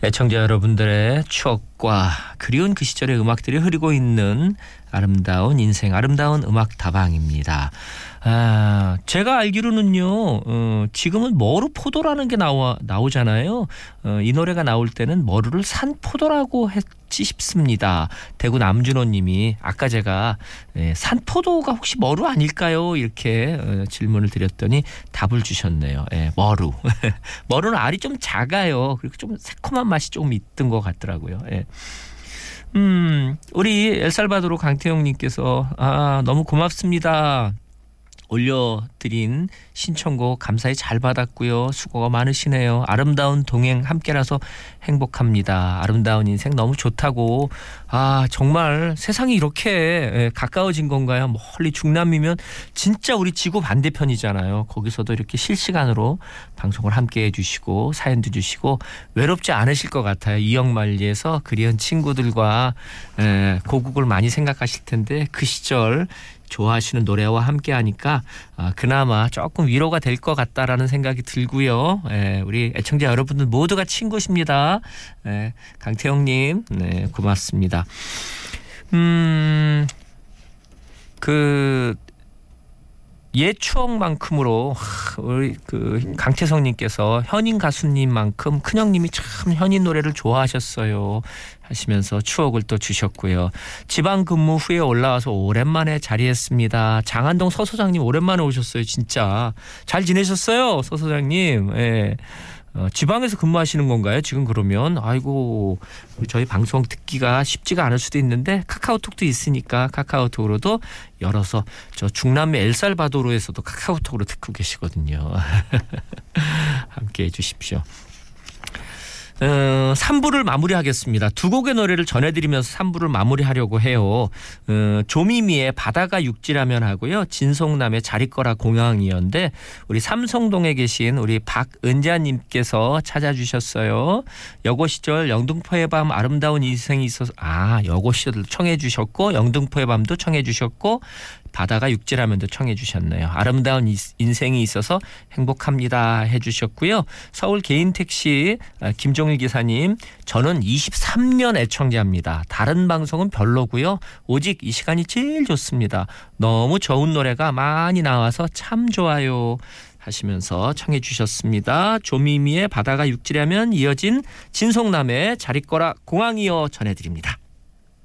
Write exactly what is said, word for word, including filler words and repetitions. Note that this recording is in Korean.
애청자 여러분들의 추억과 그리운 그 시절의 음악들이 흐르고 있는 아름다운 인생, 아름다운 음악 다방입니다. 아, 제가 알기로는요, 어, 지금은 머루포도라는 게 나와, 나오잖아요. 어, 이 노래가 나올 때는 머루를 산포도라고 했지 싶습니다. 대구 남준호 님이 아까 제가 예, 산포도가 혹시 머루 아닐까요? 이렇게 어, 질문을 드렸더니 답을 주셨네요. 예, 머루. 머루는 알이 좀 작아요. 그리고 좀 새콤한 맛이 조금 있던 것 같더라고요. 예. 음, 우리 엘살바도르 강태영 님께서 아, 너무 고맙습니다. 올려드린 신청곡 감사히 잘 받았고요. 수고가 많으시네요. 아름다운 동행 함께라서 행복합니다. 아름다운 인생 너무 좋다고. 아, 정말 세상이 이렇게 가까워진 건가요? 멀리 중남미면 진짜 우리 지구 반대편이잖아요. 거기서도 이렇게 실시간으로 방송을 함께해 주시고 사연도 주시고 외롭지 않으실 것 같아요. 이영만리에서 그리운 친구들과 고국을 많이 생각하실 텐데 그 시절 좋아하시는 노래와 함께 하니까 아, 그나마 조금 위로가 될 것 같다라는 생각이 들고요. 예, 우리 애청자 여러분들 모두가 친구십니다. 예, 강태영님, 네, 고맙습니다. 음, 그 옛 추억만큼으로 우리 그 강태성님께서 현인 가수님만큼 큰형님이 참 현인 노래를 좋아하셨어요 하시면서 추억을 또 주셨고요. 지방 근무 후에 올라와서 오랜만에 자리했습니다. 장안동 서 소장님 오랜만에 오셨어요. 진짜 잘 지내셨어요, 서 소장님. 예. 어, 지방에서 근무하시는 건가요? 지금 그러면 아이고 저희 방송 듣기가 쉽지가 않을 수도 있는데 카카오톡도 있으니까 카카오톡으로도 열어서 저 중남미 엘살바도르에서도 카카오톡으로 듣고 계시거든요. 함께해 주십시오. 어, 삼 부를 마무리하겠습니다. 두 곡의 노래를 전해드리면서 삼 부를 마무리하려고 해요. 어, 조미미의 바다가 육지라면 하고요. 진송남의 자리거라 공항이었는데 우리 삼성동에 계신 우리 박은자님께서 찾아주셨어요. 여고 시절 영등포의 밤 아름다운 인생이 있어서 아 여고 시절 청해 주셨고 영등포의 밤도 청해 주셨고 바다가 육지라면도 청해 주셨네요. 아름다운 인생이 있어서 행복합니다 해주셨고요. 서울 개인택시 김종일 기사님, 저는 이십삼 년 애청자입니다. 다른 방송은 별로고요. 오직 이 시간이 제일 좋습니다. 너무 좋은 노래가 많이 나와서 참 좋아요 하시면서 청해 주셨습니다. 조미미의 바다가 육지라면 이어진 진송남의 자리거라 공항이여 전해드립니다.